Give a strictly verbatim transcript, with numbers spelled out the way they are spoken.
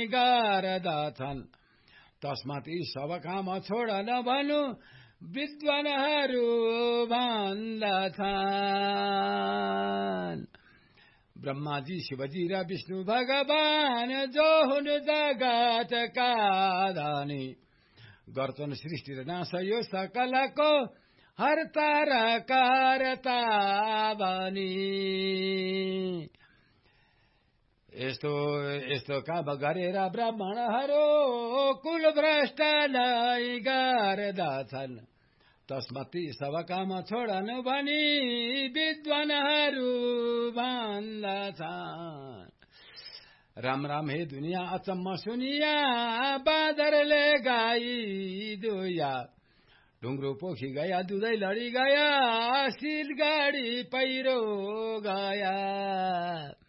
गर्दछन्। तस्मात् यी सब काम छोड नभनु विद्वानहरू भन्दछन्। ब्रह्माजी शिवजी र विष्णु भगवान जो हुन् जगतका धनी, गर्छन् सृष्टि र नाश यो सकलको हर्ता र कर्ता बनी। यस्तो यस्तो काम गरेर ब्राह्मणहरू कुल भ्रष्ट नै गर्दछन्। तस्मात् यी सब काम छोडनु भनी विद्वानहरू भन्दछन्। राम राम हे दुनिया अचम्म सुनिया, बाँदरले गाई दुया, ढुङ्ग्रो पोखी गया दुधै लडी गया, सिलगढी पहिरो गया।